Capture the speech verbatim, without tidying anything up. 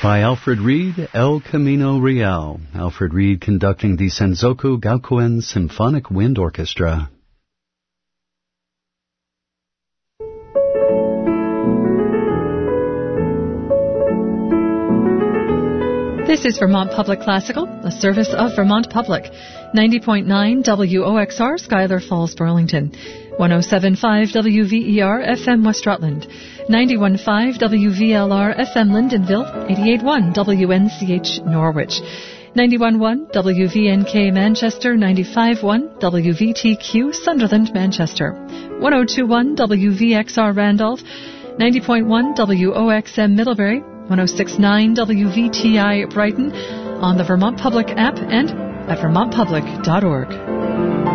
By Alfred Reed, El Camino Real. Alfred Reed conducting the Senzoku Gaokuen Symphonic Wind Orchestra. This is Vermont Public Classical, a service of Vermont Public. ninety point nine W O X R, Schuyler Falls, Burlington. one oh seven point five W V E R F M West Rutland. ninety-one point five W V L R F M Lyndonville. eighty-eight point one W N C H Norwich. ninety-one point one W V N K Manchester. ninety-five point one W V T Q Sunderland, Manchester. one oh two point one W V X R Randolph. ninety point one W O X M Middlebury. one oh six point nine W V T I Brighton, on the Vermont Public app and at vermont public dot org.